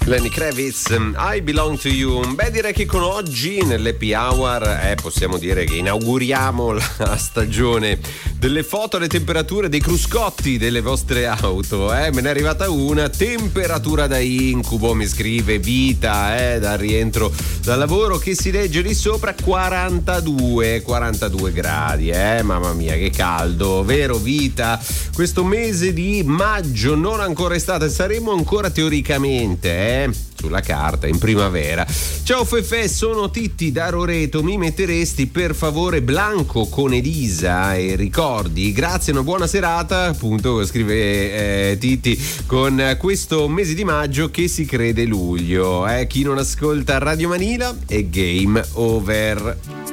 Lenny Kravitz, I Belong to You. Beh, direi che con oggi nell'Happy Hour possiamo dire che inauguriamo la stagione delle foto alle temperature dei cruscotti delle vostre auto. Me ne è arrivata una, temperatura da incubo, mi scrive Vita, dal rientro dal lavoro, che si legge lì sopra 42 gradi, mamma mia che caldo, vero Vita? Questo mese di maggio, non ancora estate, saremo ancora teoricamente sulla carta in primavera. Ciao Fefe, sono Titti da Roreto, mi metteresti per favore Blanco con Elisa e ricordi? Grazie, una buona serata, appunto scrive Titti, con questo mese di maggio che si crede luglio. Chi non ascolta Radio Manila è game over.